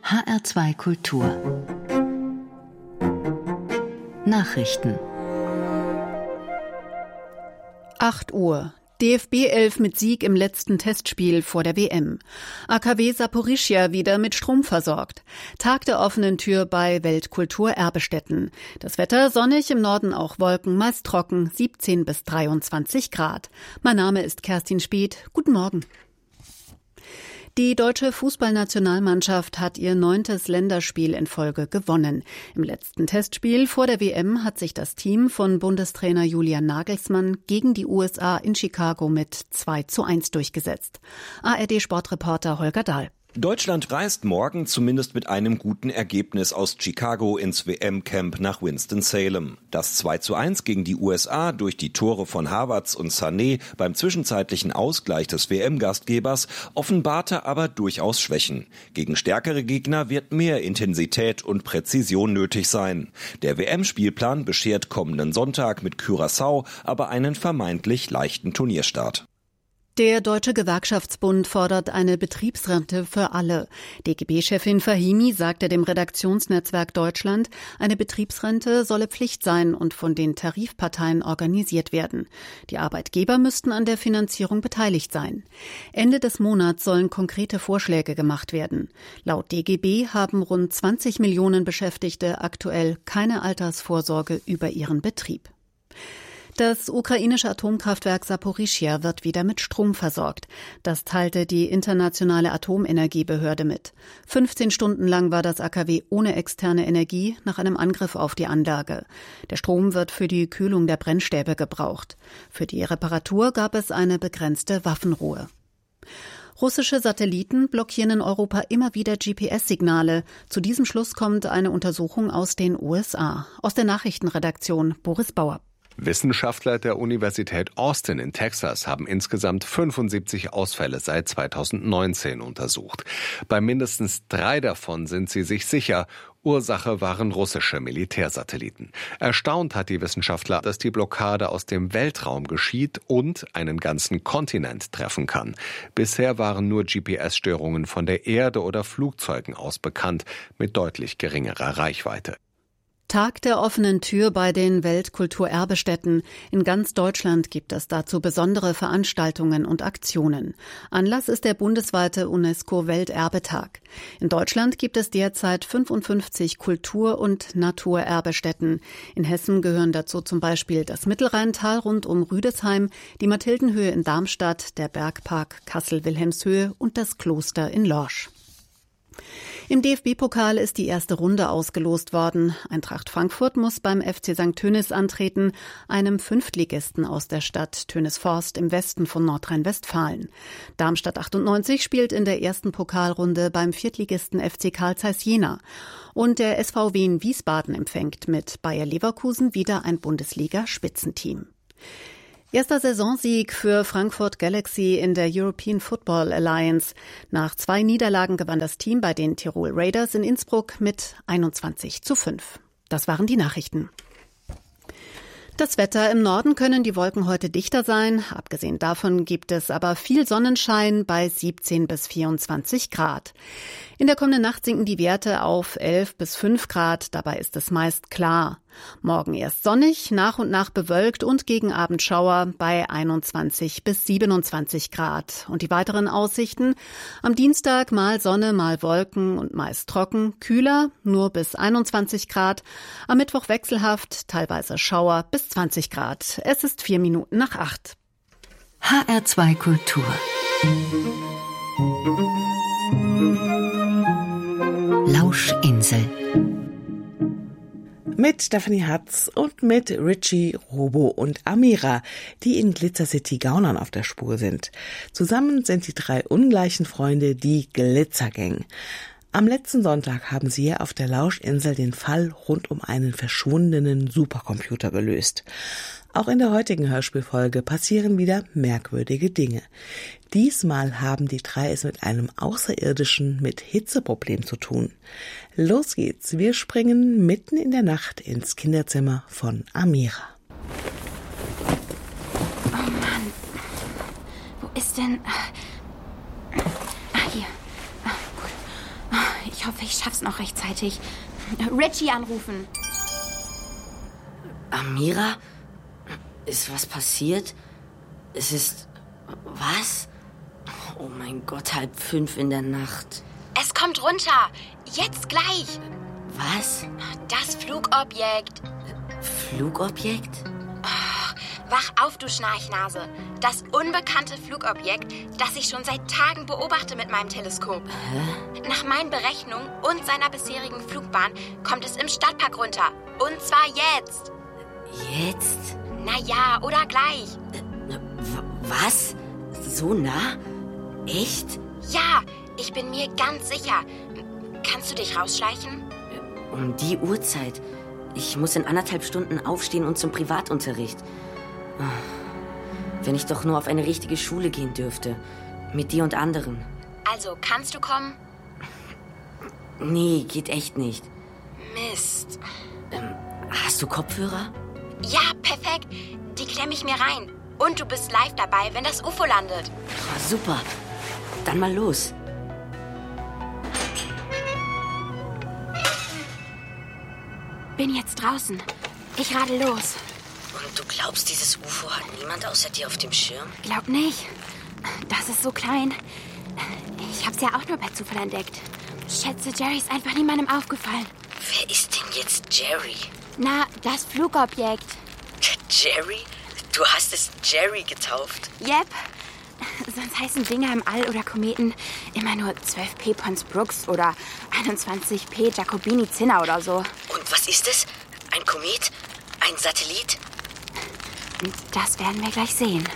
HR2 Kultur Nachrichten 8 Uhr. DFB 11 mit Sieg im letzten Testspiel vor der WM. AKW Saporischschja wieder mit Strom versorgt. Tag der offenen Tür bei Weltkulturerbestätten. Das Wetter sonnig, im Norden auch Wolken, meist trocken, 17 bis 23 Grad. Mein Name ist Kerstin Speth. Guten Morgen. Die deutsche Fußballnationalmannschaft hat ihr 9. Länderspiel in Folge gewonnen. Im letzten Testspiel vor der WM hat sich das Team von Bundestrainer Julian Nagelsmann gegen die USA in Chicago mit 2:1 durchgesetzt. ARD-Sportreporter Holger Dahl. Deutschland reist morgen zumindest mit einem guten Ergebnis aus Chicago ins WM-Camp nach Winston-Salem. Das 2:1 gegen die USA durch die Tore von Havertz und Sané beim zwischenzeitlichen Ausgleich des WM-Gastgebers offenbarte aber durchaus Schwächen. Gegen stärkere Gegner wird mehr Intensität und Präzision nötig sein. Der WM-Spielplan beschert kommenden Sonntag mit Curaçao aber einen vermeintlich leichten Turnierstart. Der Deutsche Gewerkschaftsbund fordert eine Betriebsrente für alle. DGB-Chefin Fahimi sagte dem Redaktionsnetzwerk Deutschland, eine Betriebsrente solle Pflicht sein und von den Tarifparteien organisiert werden. Die Arbeitgeber müssten an der Finanzierung beteiligt sein. Ende des Monats sollen konkrete Vorschläge gemacht werden. Laut DGB haben rund 20 Millionen Beschäftigte aktuell keine Altersvorsorge über ihren Betrieb. Das ukrainische Atomkraftwerk Saporischschja wird wieder mit Strom versorgt. Das teilte die internationale Atomenergiebehörde mit. 15 Stunden lang war das AKW ohne externe Energie nach einem Angriff auf die Anlage. Der Strom wird für die Kühlung der Brennstäbe gebraucht. Für die Reparatur gab es eine begrenzte Waffenruhe. Russische Satelliten blockieren in Europa immer wieder GPS-Signale. Zu diesem Schluss kommt eine Untersuchung aus den USA. Aus der Nachrichtenredaktion Boris Bauer. Wissenschaftler der Universität Austin in Texas haben insgesamt 75 Ausfälle seit 2019 untersucht. Bei mindestens 3 davon sind sie sich sicher. Ursache waren russische Militärsatelliten. Erstaunt hat die Wissenschaftler, dass die Blockade aus dem Weltraum geschieht und einen ganzen Kontinent treffen kann. Bisher waren nur GPS-Störungen von der Erde oder Flugzeugen aus bekannt, mit deutlich geringerer Reichweite. Tag der offenen Tür bei den Weltkulturerbestätten. In ganz Deutschland gibt es dazu besondere Veranstaltungen und Aktionen. Anlass ist der bundesweite UNESCO-Welterbetag. In Deutschland gibt es derzeit 55 Kultur- und Naturerbestätten. In Hessen gehören dazu zum Beispiel das Mittelrheintal rund um Rüdesheim, die Mathildenhöhe in Darmstadt, der Bergpark Kassel-Wilhelmshöhe und das Kloster in Lorsch. Im DFB-Pokal ist die erste Runde ausgelost worden. Eintracht Frankfurt muss beim FC St. Tönnis antreten, einem Fünftligisten aus der Stadt Tönisforst im Westen von Nordrhein-Westfalen. Darmstadt 98 spielt in der ersten Pokalrunde beim Viertligisten FC Carl Zeiss Jena. Und der SV Wien Wiesbaden empfängt mit Bayer Leverkusen wieder ein Bundesliga-Spitzenteam. Erster Saisonsieg für Frankfurt Galaxy in der European Football Alliance. Nach 2 Niederlagen gewann das Team bei den Tirol Raiders in Innsbruck mit 21:5. Das waren die Nachrichten. Das Wetter: Im Norden können die Wolken heute dichter sein. Abgesehen davon gibt es aber viel Sonnenschein bei 17 bis 24 Grad. In der kommenden Nacht sinken die Werte auf 11 bis 5 Grad. Dabei ist es meist klar. Morgen erst sonnig, nach und nach bewölkt und gegen Abend Schauer bei 21 bis 27 Grad. Und die weiteren Aussichten: Am Dienstag mal Sonne, mal Wolken und meist trocken, kühler, nur bis 21 Grad. Am Mittwoch wechselhaft, teilweise Schauer bis 20 Grad. Es ist 4 Minuten nach 8. HR2 Kultur Lauschinsel mit Stephanie Hatz und mit Richie, Robo und Amira, die in Glitzer City Gaunern auf der Spur sind. Zusammen sind die 3 ungleichen Freunde die Glitzergang. Am letzten Sonntag haben sie hier auf der Lauschinsel den Fall rund um einen verschwundenen Supercomputer gelöst. Auch in der heutigen Hörspielfolge passieren wieder merkwürdige Dinge. Diesmal haben die 3 es mit einem Außerirdischen mit Hitzeproblem zu tun. Los geht's, wir springen mitten in der Nacht ins Kinderzimmer von Amira. Oh Mann, wo ist denn... hier. Gut. Ich Ich hoffe, ich schaff's noch rechtzeitig. Richie anrufen. Amira? Ist was passiert? Es ist... Was? Oh mein Gott, 4:30 in der Nacht. Es kommt runter. Jetzt gleich. Was? Das Flugobjekt. Flugobjekt? Oh, wach auf, du Schnarchnase. Das unbekannte Flugobjekt, das ich schon seit Tagen beobachte mit meinem Teleskop. Nach meinen Berechnungen und seiner bisherigen Flugbahn kommt es im Stadtpark runter. Und zwar jetzt. Jetzt? Na ja, oder gleich. Was? So nah? Echt? Ja, ich bin mir ganz sicher. Kannst du dich rausschleichen? Um die Uhrzeit. Ich muss in 1,5 Stunden aufstehen und zum Privatunterricht. Wenn ich doch nur auf eine richtige Schule gehen dürfte. Mit dir und anderen. Also, kannst du kommen? Nee, geht echt nicht. Mist. Hast du Kopfhörer? Ja, perfekt. Die klemme ich mir rein. Und du bist live dabei, wenn das UFO landet. Super. Dann mal los. Bin jetzt draußen. Ich radel los. Und du glaubst, dieses UFO hat niemand außer dir auf dem Schirm? Glaub nicht. Das ist so klein. Ich hab's ja auch nur per Zufall entdeckt. Schätze, Jerry ist einfach niemandem aufgefallen. Wer ist denn jetzt Jerry? Na, das Flugobjekt. Jerry? Du hast es Jerry getauft? Yep. Sonst heißen Dinger im All oder Kometen immer nur 12P Pons-Brooks oder 21P Giacobini-Zinner oder so. Und was ist es? Ein Komet? Ein Satellit? Das werden wir gleich sehen.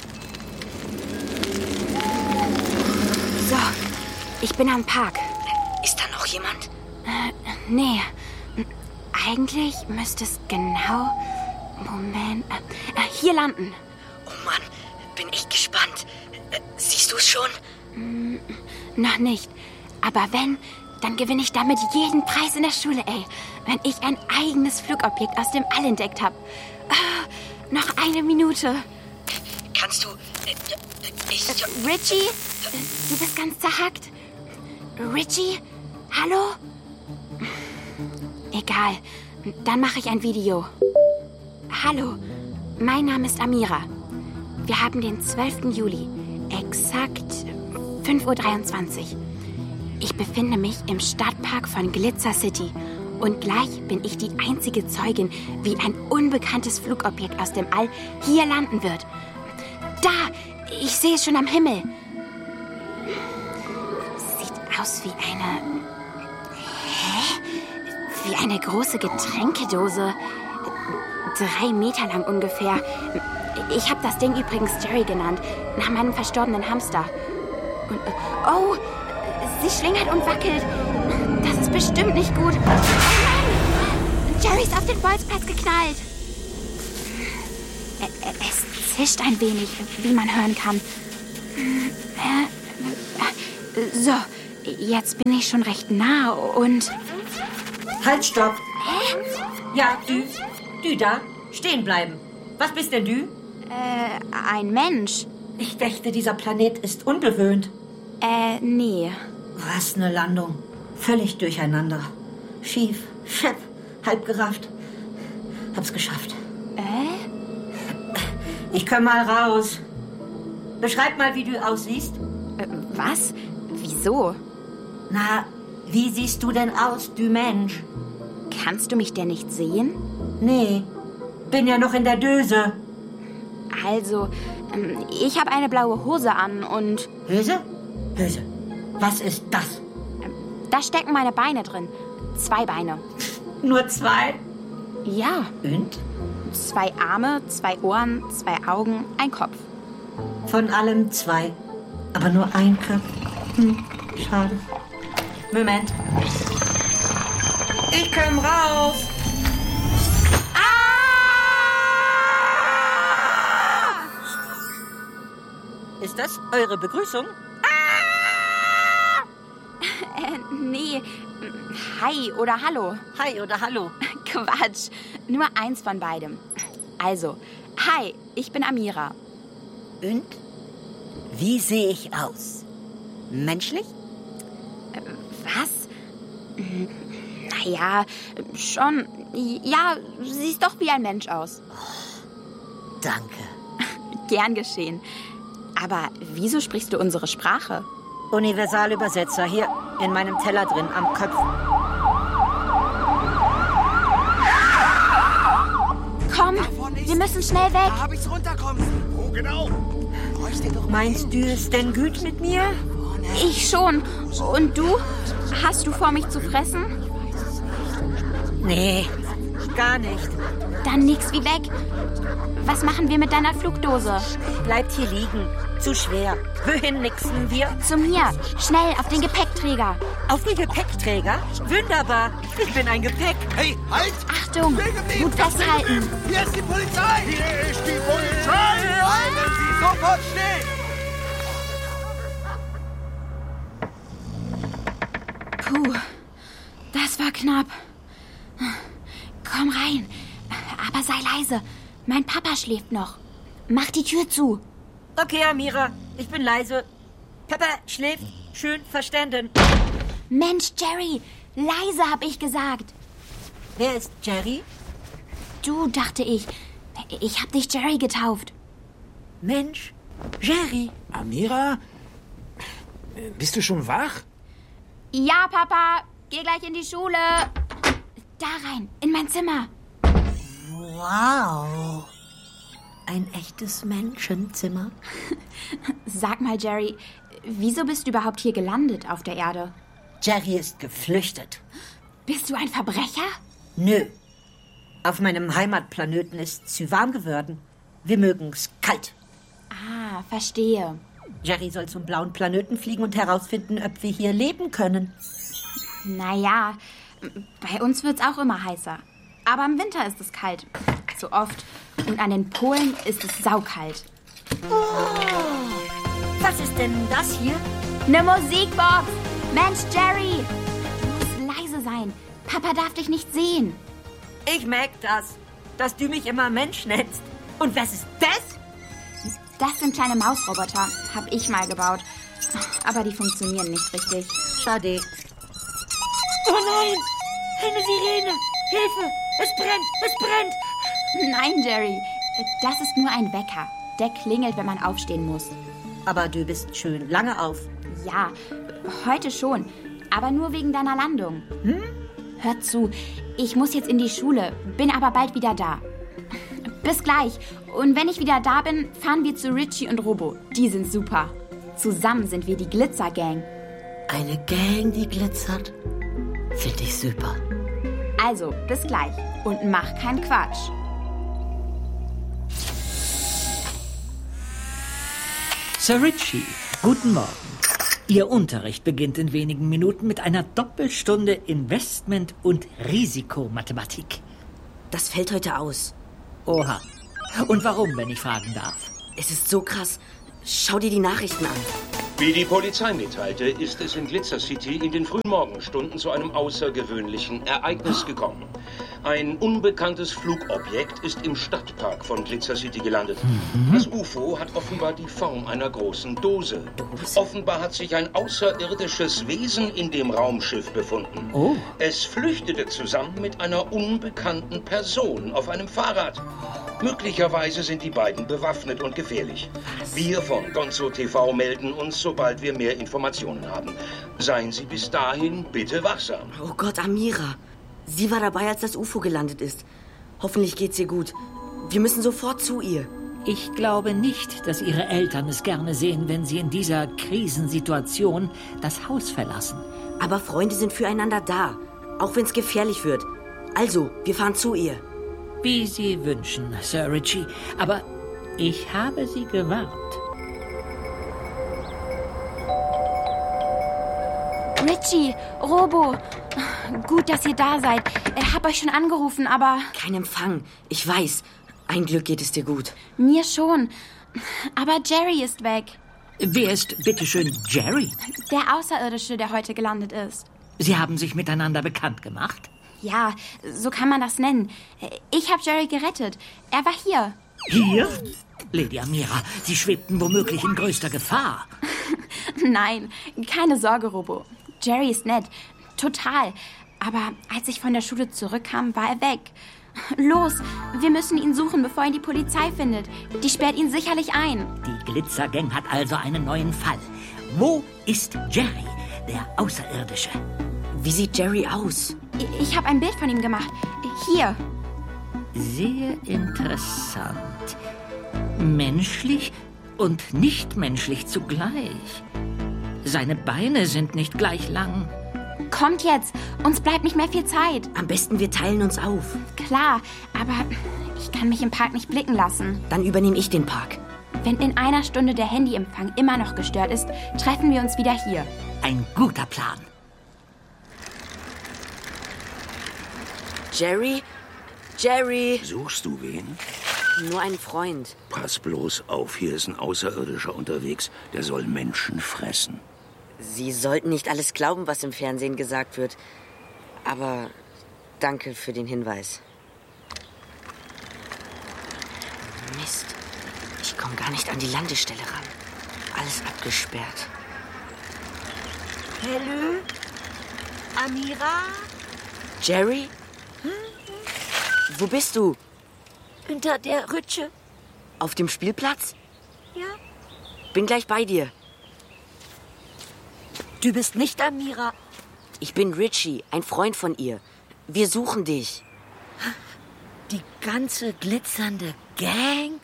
So, ich bin am Park. Ist da noch jemand? Nee. Eigentlich müsste es genau... Moment. Hier landen. Oh Mann, bin echt gespannt. Siehst du es schon? Noch nicht. Aber wenn, dann gewinne ich damit jeden Preis in der Schule, ey. Wenn ich ein eigenes Flugobjekt aus dem All entdeckt habe. Noch 1 Minute. Kannst du... Richie? Du bist ganz zerhackt. Richie? Hallo? Egal. Dann mache ich ein Video. Hallo, mein Name ist Amira. Wir haben den 12. Juli, exakt 5:23 Uhr. Ich befinde mich im Stadtpark von Glitzer City und gleich bin ich die einzige Zeugin, wie ein unbekanntes Flugobjekt aus dem All hier landen wird. Da, ich sehe es schon am Himmel. Sieht aus wie eine... Wie eine große Getränkedose. 3 Meter lang ungefähr. Ich habe das Ding übrigens Jerry genannt, nach meinem verstorbenen Hamster. Und, oh, sie schlingert und wackelt. Das ist bestimmt nicht gut. Oh nein! Jerry ist auf den Bolzplatz geknallt. Es zischt ein wenig, wie man hören kann. So, jetzt bin ich schon recht nah und... Halt, stopp! Ja, du da, stehen bleiben. Was bist denn du? Ein Mensch. Ich dachte, dieser Planet ist unbewohnt. Nee. Was eine Landung. Völlig durcheinander. Schief, schepp, halb gerafft. Hab's geschafft. Ich komm mal raus. Beschreib mal, wie du aussiehst. Was? Wieso? Na, wie siehst du denn aus, du Mensch? Kannst du mich denn nicht sehen? Nee, bin ja noch in der Döse. Also, ich habe eine blaue Hose an und... Hose? Hose. Was ist das? Da stecken meine Beine drin. 2 Beine. Nur 2? Ja. Und? 2 Arme, 2 Ohren, 2 Augen, ein Kopf. Von allem 2. Aber nur ein Kopf. Schade. Moment. Ich komm raus. Ist das eure Begrüßung? Nee. Hi oder Hallo. Hi oder Hallo. Quatsch. Nur eins von beidem. Also, hi, ich bin Amira. Und? Wie sehe ich aus? Menschlich? Was? Naja, schon. Ja, siehst doch wie ein Mensch aus. Danke. Gern geschehen. Aber wieso sprichst du unsere Sprache? Universalübersetzer hier in meinem Teller drin am Köpfen. Komm, wir müssen schnell weg. Da hab ich's runterkommen. Wo genau? Meinst du es denn gut mit mir? Ich schon. Und du? Hast du vor, mich zu fressen? Nee, gar nicht. Dann nix wie weg. Was machen wir mit deiner Flugdose? Bleibt hier liegen. Zu schwer. Wohin nixen wir? Zu mir. Schnell, auf den Gepäckträger. Auf den Gepäckträger? Wunderbar. Ich bin ein Gepäck. Hey, halt! Achtung, gut festhalten. Hier ist die Polizei! Hier ist die Polizei! Bleiben Sie sofort stehen! Puh, das war knapp. Komm rein. Aber sei leise. Mein Papa schläft noch. Mach die Tür zu. Okay, Amira, ich bin leise. Papa schläft. Schön verstanden. Mensch, Jerry, leise hab ich gesagt. Wer ist Jerry? Du, dachte ich. Ich hab dich Jerry getauft. Mensch, Jerry. Amira? Bist du schon wach? Ja, Papa. Geh gleich in die Schule. Da rein, in mein Zimmer. Wow. Ein echtes Menschenzimmer. Sag mal, Jerry, wieso bist du überhaupt hier gelandet auf der Erde? Jerry ist geflüchtet. Bist du ein Verbrecher? Nö. Auf meinem Heimatplaneten ist es zu warm geworden. Wir mögen's kalt. Ah, verstehe. Jerry soll zum blauen Planeten fliegen und herausfinden, ob wir hier leben können. Naja, bei uns wird's auch immer heißer. Aber im Winter ist es kalt. So oft. Und an den Polen ist es saukalt. Oh, was ist denn das hier? Eine Musikbox! Mensch, Jerry! Du musst leise sein. Papa darf dich nicht sehen. Ich merk das, dass du mich immer Mensch nennst. Und was ist das? Das sind kleine Mausroboter. Hab ich mal gebaut. Aber die funktionieren nicht richtig. Schade. Oh nein! Eine Sirene! Hilfe! Es brennt! Es brennt! Nein, Jerry. Das ist nur ein Wecker. Der klingelt, wenn man aufstehen muss. Aber du bist schön lange auf. Ja, heute schon. Aber nur wegen deiner Landung. Hör zu, ich muss jetzt in die Schule, bin aber bald wieder da. Bis gleich. Und wenn ich wieder da bin, fahren wir zu Richie und Robo. Die sind super. Zusammen sind wir die Glitzer-Gang. Eine Gang, die glitzert? Finde ich super. Also, bis gleich. Und mach keinen Quatsch. Sir Richie, guten Morgen. Ihr Unterricht beginnt in wenigen Minuten mit einer Doppelstunde Investment- und Risikomathematik. Das fällt heute aus. Oha. Und warum, wenn ich fragen darf? Es ist so krass. Schau dir die Nachrichten an. Wie die Polizei mitteilte, ist es in Glitzer City in den frühen Morgenstunden zu einem außergewöhnlichen Ereignis gekommen. Ein unbekanntes Flugobjekt ist im Stadtpark von Glitzer City gelandet. Das UFO hat offenbar die Form einer großen Dose. Offenbar hat sich ein außerirdisches Wesen in dem Raumschiff befunden. Oh. Es flüchtete zusammen mit einer unbekannten Person auf einem Fahrrad. Möglicherweise sind die beiden bewaffnet und gefährlich. Wir von Gonzo TV melden uns, sobald wir mehr Informationen haben. Seien Sie bis dahin bitte wachsam. Oh Gott, Amira. Sie war dabei, als das UFO gelandet ist. Hoffentlich geht's ihr gut. Wir müssen sofort zu ihr. Ich glaube nicht, dass Ihre Eltern es gerne sehen, wenn Sie in dieser Krisensituation das Haus verlassen. Aber Freunde sind füreinander da, auch wenn es gefährlich wird. Also, wir fahren zu ihr. Wie Sie wünschen, Sir Richie. Aber ich habe Sie gewarnt. Richie, Robo, gut, dass ihr da seid. Ich hab euch schon angerufen, aber... Kein Empfang. Ich weiß. Ein Glück geht es dir gut. Mir schon. Aber Jerry ist weg. Wer ist bitteschön Jerry? Der Außerirdische, der heute gelandet ist. Sie haben sich miteinander bekannt gemacht? Ja, so kann man das nennen. Ich habe Jerry gerettet. Er war hier. Hier? Lady Amira, Sie schwebten womöglich in größter Gefahr. Nein, keine Sorge, Robo. Jerry ist nett. Total. Aber als ich von der Schule zurückkam, war er weg. Los, wir müssen ihn suchen, bevor ihn die Polizei findet. Die sperrt ihn sicherlich ein. Die Glitzergang hat also einen neuen Fall. Wo ist Jerry, der Außerirdische? Wie sieht Jerry aus? Ich habe ein Bild von ihm gemacht. Hier. Sehr interessant. Menschlich und nicht menschlich zugleich. Seine Beine sind nicht gleich lang. Kommt jetzt, uns bleibt nicht mehr viel Zeit. Am besten wir teilen uns auf. Klar, aber ich kann mich im Park nicht blicken lassen. Dann übernehme ich den Park. Wenn in einer Stunde der Handyempfang immer noch gestört ist, treffen wir uns wieder hier. Ein guter Plan. Jerry? Jerry? Suchst du wen? Nur einen Freund. Pass bloß auf, hier ist ein Außerirdischer unterwegs. Der soll Menschen fressen. Sie sollten nicht alles glauben, was im Fernsehen gesagt wird. Aber danke für den Hinweis. Mist. Ich komme gar nicht an die Landestelle ran. Alles abgesperrt. Hallo? Amira? Jerry? Wo bist du? Hinter der Rütsche. Auf dem Spielplatz? Ja. Bin gleich bei dir. Du bist nicht Amira. Ich bin Richie, ein Freund von ihr. Wir suchen dich. Die ganze glitzernde Gang?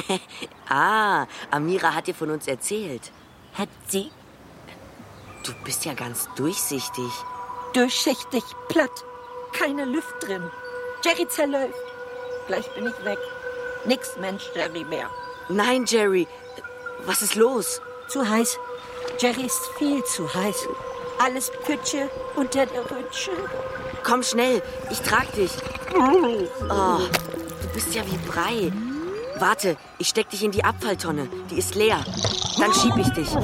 Amira hat dir von uns erzählt. Hat sie? Du bist ja ganz durchsichtig. Durchsichtig, platt. Keine Luft drin. Jerry zerläuft. Gleich bin ich weg. Nix Mensch, Jerry mehr. Nein, Jerry. Was ist los? Zu heiß. Jerry ist viel zu heiß. Alles Pütsche unter der Rütsche. Komm schnell, ich trag dich. Oh, du bist ja wie Brei. Warte, ich steck dich in die Abfalltonne. Die ist leer. Dann schieb ich dich.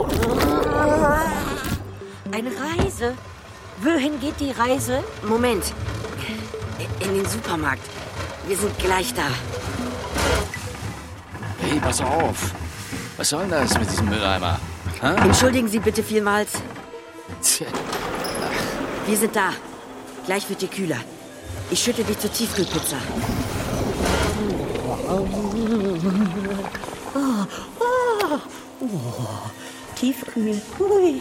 Eine Reise? Wohin geht die Reise? Moment. In den Supermarkt. Wir sind gleich da. Hey, pass auf. Was soll denn das mit diesem Mülleimer? Ha? Entschuldigen Sie bitte vielmals. Tja. Wir sind da. Gleich wird dir kühler. Ich schütte dich zur Tiefkühlpizza. Tiefkühl. Hui.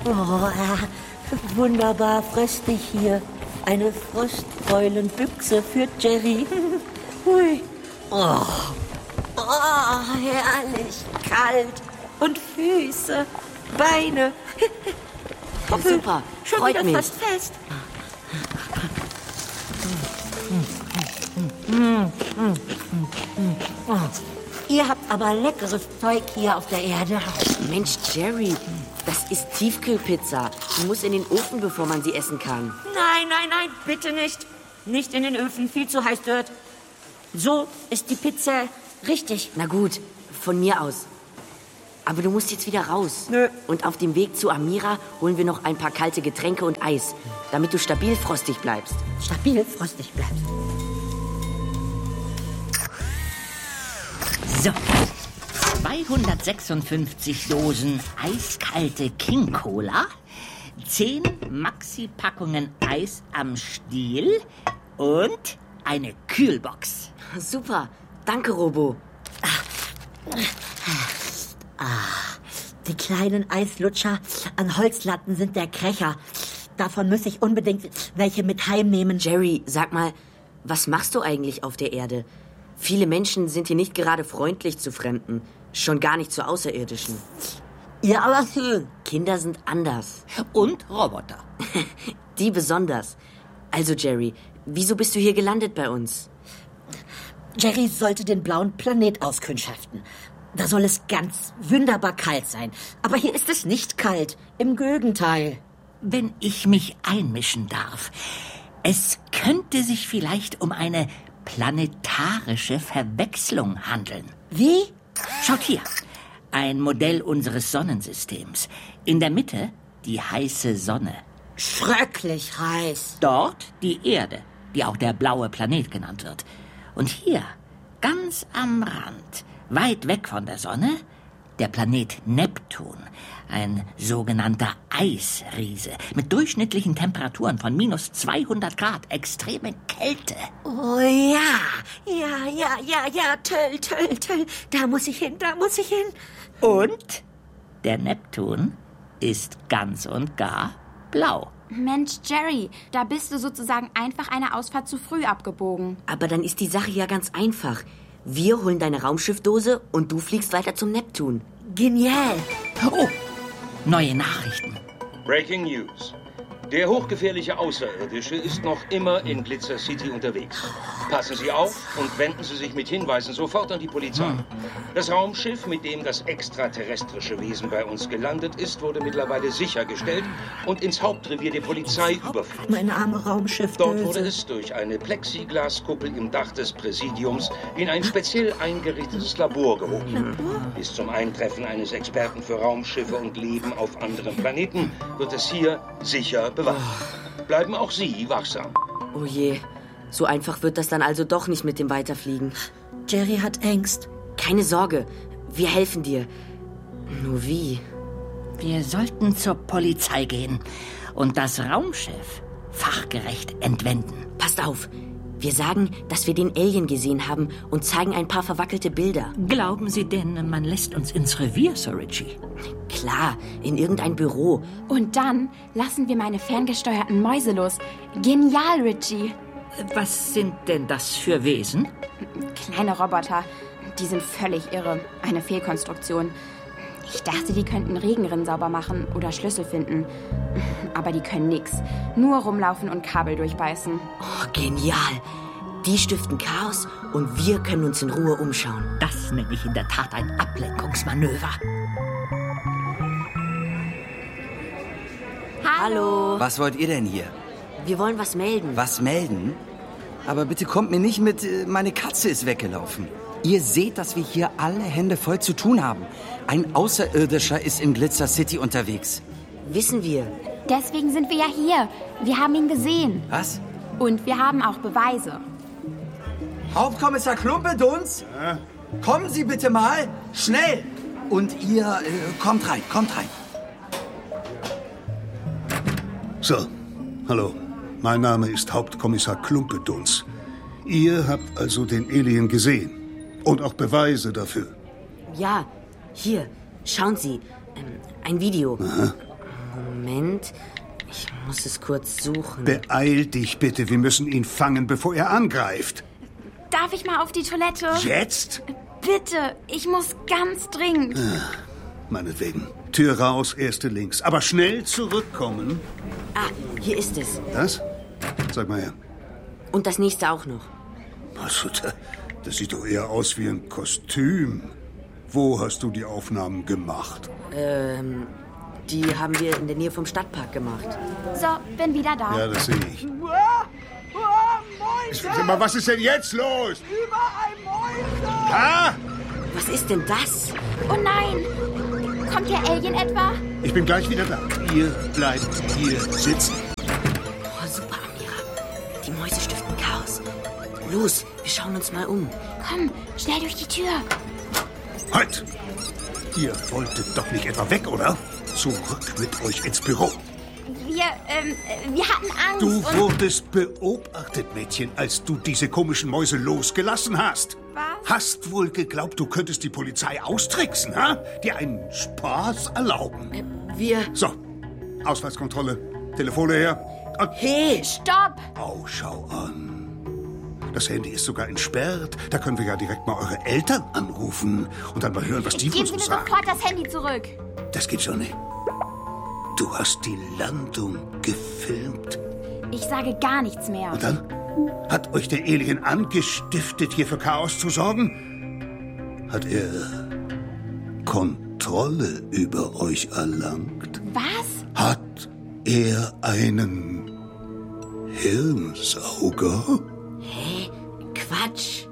Wunderbar fröstig hier. Eine Frostbeulenbüchse für Jerry. Hui. Herrlich. Kalt. Und Füße. Beine. Super. Schon Freut wieder mich. fast fest. Ihr habt aber leckeres Zeug hier auf der Erde. Mensch, Jerry, das ist Tiefkühlpizza. Die muss in den Ofen, bevor man sie essen kann. Nein, bitte nicht. Nicht in den Öfen, viel zu heiß dort. So ist die Pizza richtig. Na gut, von mir aus. Aber du musst jetzt wieder raus. Nö. Und auf dem Weg zu Amira holen wir noch ein paar kalte Getränke und Eis, damit du stabil frostig bleibst. Stabil frostig bleibt. So, 256 Dosen eiskalte King Cola, 10 Maxi-Packungen Eis am Stiel und eine Kühlbox. Super, danke, Robo. Die kleinen Eislutscher an Holzlatten sind der Krecher. Davon muss ich unbedingt welche mit heimnehmen. Jerry, sag mal, was machst du eigentlich auf der Erde? Viele Menschen sind hier nicht gerade freundlich zu Fremden, schon gar nicht zu Außerirdischen. Ja, aber schön. Kinder sind anders. Und Roboter. Die besonders. Also, Jerry, wieso bist du hier gelandet bei uns? Jerry sollte den blauen Planet auskundschaften. Da soll es ganz wunderbar kalt sein. Aber hier ist es nicht kalt. Im Gegenteil. Wenn ich mich einmischen darf, es könnte sich vielleicht um eine planetarische Verwechslung handeln. Wie? Schaut hier, ein Modell unseres Sonnensystems. In der Mitte die heiße Sonne. Schrecklich heiß. Dort die Erde, die auch der blaue Planet genannt wird. Und hier, ganz am Rand, weit weg von der Sonne, Der Planet Neptun, ein sogenannter Eisriese mit durchschnittlichen Temperaturen von minus 200 Grad, extreme Kälte. Oh ja, toll. Da muss ich hin. Und der Neptun ist ganz und gar blau. Mensch, Jerry, da bist du sozusagen einfach eine Ausfahrt zu früh abgebogen. Aber dann ist die Sache ja ganz einfach. Wir holen deine Raumschiffdose und du fliegst weiter zum Neptun. Genial. Oh, neue Nachrichten. Breaking News. Der hochgefährliche Außerirdische ist noch immer in Glitzer City unterwegs. Passen Sie auf und wenden Sie sich mit Hinweisen sofort an die Polizei. Das Raumschiff, mit dem das extraterrestrische Wesen bei uns gelandet ist, wurde mittlerweile sichergestellt und ins Hauptrevier der Polizei überführt. Meine arme Raumschiffdöse. Dort wurde es durch eine Plexiglaskuppel im Dach des Präsidiums in ein speziell eingerichtetes Labor gehoben. Bis zum Eintreffen eines Experten für Raumschiffe und Leben auf anderen Planeten wird es hier sicher bewacht. Bleiben auch Sie wachsam. Oh je, so einfach wird das dann also doch nicht mit dem Weiterfliegen. Jerry hat Angst. Keine Sorge, wir helfen dir. Nur wie? Wir sollten zur Polizei gehen und das Raumschiff fachgerecht entwenden. Passt auf, wir sagen, dass wir den Alien gesehen haben und zeigen ein paar verwackelte Bilder. Glauben Sie denn, man lässt uns ins Revier, Sir Richie? Klar, in irgendein Büro. Und dann lassen wir meine ferngesteuerten Mäuse los. Genial, Richie. Was sind denn das für Wesen? Kleine Roboter. Die sind völlig irre. Eine Fehlkonstruktion. Ich dachte, die könnten Regenrinnen sauber machen oder Schlüssel finden. Aber die können nix. Nur rumlaufen und Kabel durchbeißen. Oh, genial. Die stiften Chaos und wir können uns in Ruhe umschauen. Das nenne ich in der Tat ein Ablenkungsmanöver. Hallo. Was wollt ihr denn hier? Wir wollen was melden. Was melden? Aber bitte kommt mir nicht mit, meine Katze ist weggelaufen. Ihr seht, dass wir hier alle Hände voll zu tun haben. Ein Außerirdischer ist in Glitzer City unterwegs. Wissen wir. Deswegen sind wir ja hier. Wir haben ihn gesehen. Was? Und wir haben auch Beweise. Hauptkommissar Klumpeduns? Ja? Kommen Sie bitte mal. Schnell. Und ihr, kommt rein. So, hallo. Mein Name ist Hauptkommissar Klumpeduns. Ihr habt also den Alien gesehen. Und auch Beweise dafür. Ja, hier, schauen Sie. Ein Video. Aha. Moment, ich muss es kurz suchen. Beeil dich bitte, wir müssen ihn fangen, bevor er angreift. Darf ich mal auf die Toilette? Jetzt? Bitte, ich muss ganz dringend. Meinetwegen. Tür raus, erste links. Aber schnell zurückkommen. Ah, hier ist es. Das? Sag mal her. Und das nächste auch noch. Also, das sieht doch eher aus wie ein Kostüm. Wo hast du die Aufnahmen gemacht? Die haben wir in der Nähe vom Stadtpark gemacht. So, bin wieder da. Ja, das sehe ich. Sag mal, was ist denn jetzt los? Überall Mäuse! Ha? Was ist denn das? Oh nein! Kommt der Alien etwa? Ich bin gleich wieder da. Ihr bleibt hier sitzen. Oh, super, Amira. Die Mäuse stiften Chaos. Los, wir schauen uns mal um. Komm, schnell durch die Tür. Halt! Ihr wolltet doch nicht etwa weg, oder? Zurück mit euch ins Büro. Wir hatten Angst. Du wurdest beobachtet, Mädchen, als du diese komischen Mäuse losgelassen hast. Was? Hast wohl geglaubt, du könntest die Polizei austricksen, ha? Dir einen Spaß erlauben. So, Ausweiskontrolle. Telefone her. Und Hey, stopp! oh, schau an. Das Handy ist sogar entsperrt. Da können wir ja direkt mal eure Eltern anrufen und dann mal hören, was die Geben uns Sie mir sagen. sofort das Handy zurück. Das geht schon nicht. Du hast die Landung gefilmt. Ich sage gar nichts mehr. Und dann? Hat euch der Alien angestiftet, hier für Chaos zu sorgen? Hat er Kontrolle über euch erlangt? Was? Hat er einen Hirnsauger? Hä? Quatsch.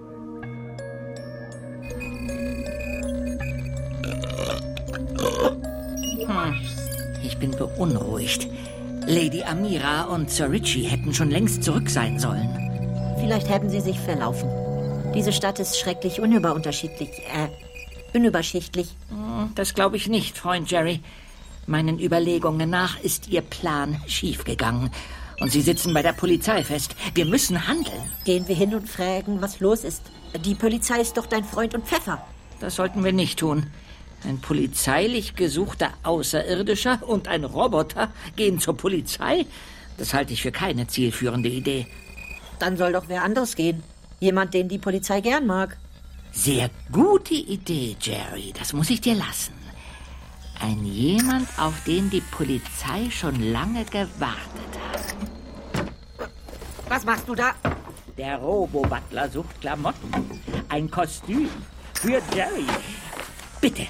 Ich bin beunruhigt. Lady Amira und Sir Richie hätten schon längst zurück sein sollen. Vielleicht haben sie sich verlaufen. Diese Stadt ist schrecklich unüberschichtlich. Das glaube ich nicht, Freund Jerry. Meinen Überlegungen nach ist Ihr Plan schiefgegangen. Und Sie sitzen bei der Polizei fest. Wir müssen handeln. Gehen wir hin und fragen, was los ist. Die Polizei ist doch dein Freund und Pfeffer. Das sollten wir nicht tun. Ein polizeilich gesuchter Außerirdischer und ein Roboter gehen zur Polizei? Das halte ich für keine zielführende Idee. Dann soll doch wer anderes gehen. Jemand, den die Polizei gern mag. Sehr gute Idee, Jerry. Das muss ich dir lassen. Ein jemand, auf den die Polizei schon lange gewartet hat. Was machst du da? Der Robo-Butler sucht Klamotten. Ein Kostüm für Jerry. Bitte.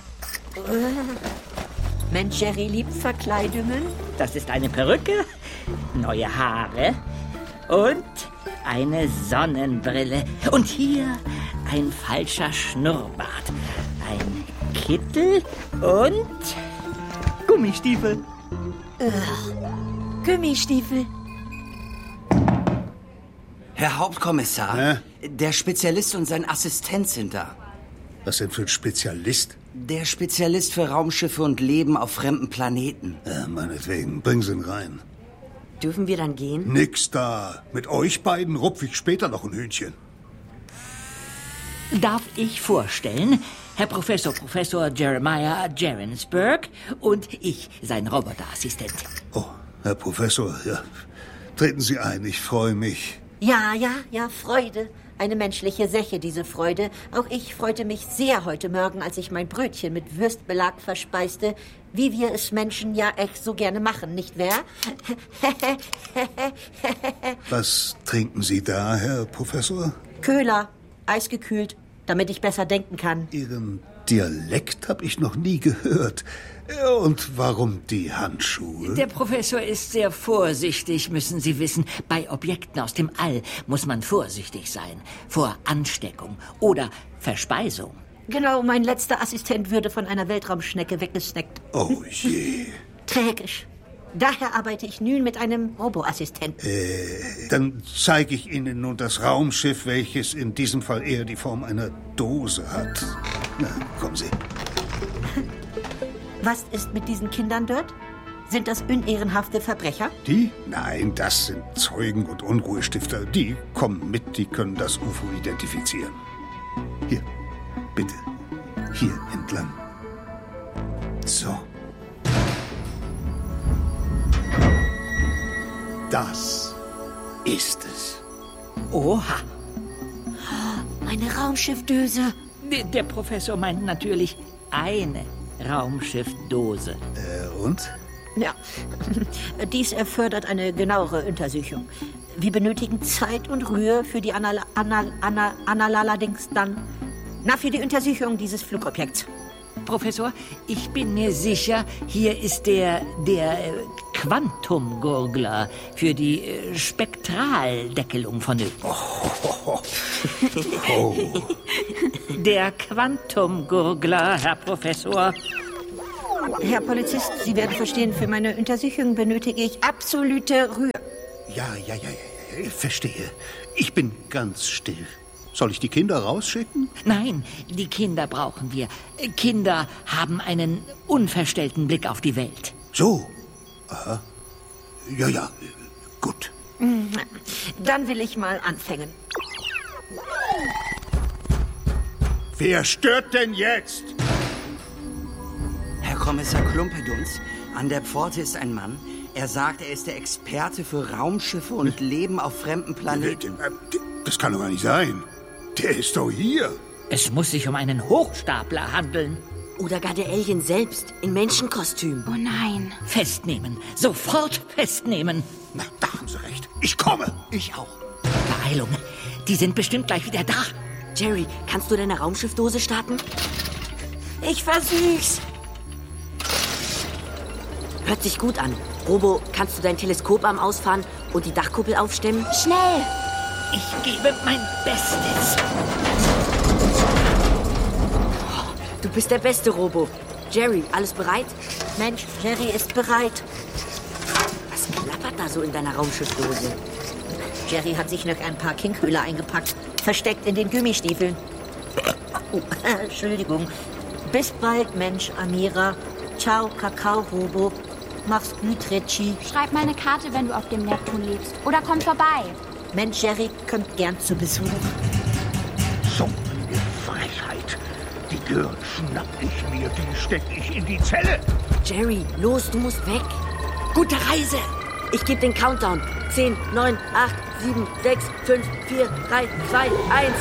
Mensch, Jerry liebt Verkleidungen. Das ist eine Perücke, neue Haare und eine Sonnenbrille. Und hier ein falscher Schnurrbart, ein Kittel und Gummistiefel. Gummistiefel. Herr Hauptkommissar, der Spezialist und sein Assistent sind da. Was denn für ein Spezialist? Der Spezialist für Raumschiffe und Leben auf fremden Planeten. Ja, meinetwegen, bring sie ihn rein. Dürfen wir dann gehen? Nix da. Mit euch beiden rupf ich später noch ein Hühnchen. Darf ich vorstellen, Herr Professor Jeremiah Jerensburg und ich, sein Roboterassistent. Oh, Herr Professor, ja. Treten Sie ein, ich freue mich. Ja, Freude. Eine menschliche Sache, diese Freude. Auch ich freute mich sehr heute Morgen, als ich mein Brötchen mit Würstbelag verspeiste, wie wir es Menschen ja echt so gerne machen, nicht wahr? Was trinken Sie da, Herr Professor? Köhler, eisgekühlt, damit ich besser denken kann. Ihren Dialekt habe ich noch nie gehört. Und warum die Handschuhe? Der Professor ist sehr vorsichtig, müssen Sie wissen. Bei Objekten aus dem All muss man vorsichtig sein. Vor Ansteckung oder Verspeisung. Genau, mein letzter Assistent würde von einer Weltraumschnecke weggesnackt. Oh je. Tragisch. Daher arbeite ich nun mit einem Roboassistenten. Dann zeige ich Ihnen nun das Raumschiff, welches in diesem Fall eher die Form einer Dose hat. Na, kommen Sie. Was ist mit diesen Kindern dort? Sind das unehrenhafte Verbrecher? Die? Nein, das sind Zeugen und Unruhestifter. Die kommen mit, die können das UFO identifizieren. Hier, bitte. Hier entlang. So. Das ist es. Oha. Eine Raumschiffdöse. Der Professor meint natürlich eine Raumschiffdose. Und? Ja, dies erfordert eine genauere Untersuchung. Wir benötigen Zeit und Ruhe für die allerdings dann. Na, für die Untersuchung dieses Flugobjekts. Professor, ich bin mir sicher, hier ist der Quantumgurgler für die Spektraldeckelung vonnöten. Der Quantumgurgler, Herr Professor. Herr Polizist, Sie werden verstehen, für meine Untersuchung benötige ich absolute Ruhe. Ja, ich verstehe. Ich bin ganz still. Soll ich die Kinder rausschicken? Nein, die Kinder brauchen wir. Kinder haben einen unverstellten Blick auf die Welt. So. Aha. Ja, gut. Dann will ich mal anfangen. Wer stört denn jetzt? Herr Kommissar Klumpeduns, an der Pforte ist ein Mann. Er sagt, er ist der Experte für Raumschiffe und Leben auf fremden Planeten. Das kann doch gar nicht sein. Der ist doch hier. Es muss sich um einen Hochstapler handeln. Oder gar der Alien selbst, in Menschenkostüm. Oh nein. Festnehmen. Sofort festnehmen. Na, da haben Sie recht. Ich komme. Ich auch. Beeilung. Die sind bestimmt gleich wieder da. Jerry, kannst du deine Raumschiffdose starten? Ich versuch's. Hört sich gut an. Robo, kannst du dein Teleskoparm ausfahren und die Dachkuppel aufstemmen? Schnell! Ich gebe mein Bestes. Du bist der beste, Robo. Jerry, alles bereit? Mensch, Jerry ist bereit. Was klappert da so in deiner Raumschiffdose? Jerry hat sich noch ein paar Kinkhühler eingepackt, versteckt in den Gummistiefeln. Oh, Entschuldigung. Bis bald, Mensch, Amira. Ciao, Kakao, Robo. Mach's gut, Richie. Schreib mal eine Karte, wenn du auf dem Neptun lebst. Oder komm vorbei. Mensch, Jerry, kommt gern zu Besuch. So eine Frechheit. Die Girl schnapp ich mir, die steck ich in die Zelle. Jerry, los, du musst weg. Gute Reise. Ich gebe den Countdown. 10, 9, 8, 7, 6, 5, 4, 3, 2, 1.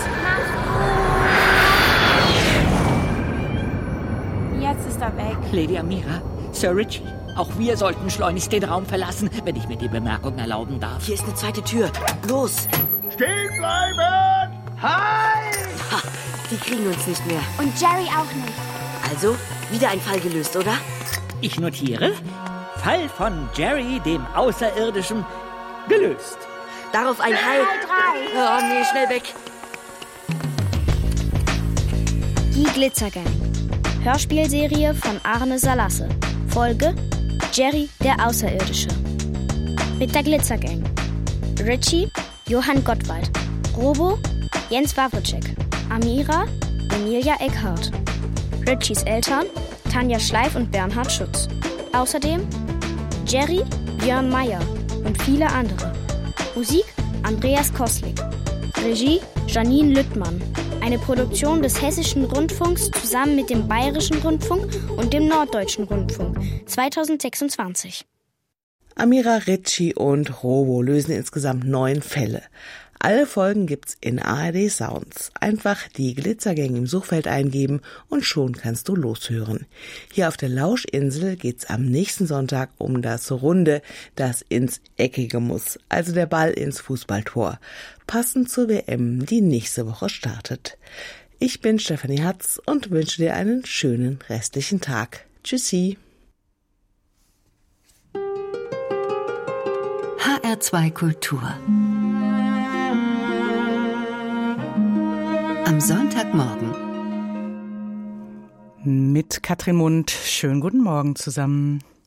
Jetzt ist er weg. Lady Amira, Sir Richie, auch wir sollten schleunigst den Raum verlassen, wenn ich mir die Bemerkung erlauben darf. Hier ist eine zweite Tür. Los. Stehen bleiben! Halt! Ha, die kriegen uns nicht mehr. Und Jerry auch nicht. Also, wieder ein Fall gelöst, oder? Ich notiere, Fall von Jerry, dem Außerirdischen, gelöst. Darauf ein Hai. Oh, nee, schnell weg. Die Glitzergang. Hörspielserie von Arne Salasse. Folge Jerry, der Außerirdische. Mit der Glitzergang. Richie, Johann Gottwald. Robo, Jens Wawrczyk. Amira, Emilia Eckhardt. Richies Eltern, Tanja Schleif und Bernhard Schutz. Außerdem Jerry, Björn Meyer und viele andere. Musik Andreas Koslik. Regie Janine Lüttmann. Eine Produktion des Hessischen Rundfunks zusammen mit dem Bayerischen Rundfunk und dem Norddeutschen Rundfunk 2026. Amira, Richie und Robo lösen insgesamt 9 Fälle. Alle Folgen gibt's in ARD Sounds. Einfach die Glitzergang im Suchfeld eingeben und schon kannst du loshören. Hier auf der Lauschinsel geht's am nächsten Sonntag um das Runde, das ins Eckige muss, also der Ball ins Fußballtor. Passend zur WM, die nächste Woche startet. Ich bin Stefanie Hatz und wünsche dir einen schönen restlichen Tag. Tschüssi. HR2 Kultur. Am Sonntagmorgen. Mit Katrin Mund. Schönen guten Morgen zusammen.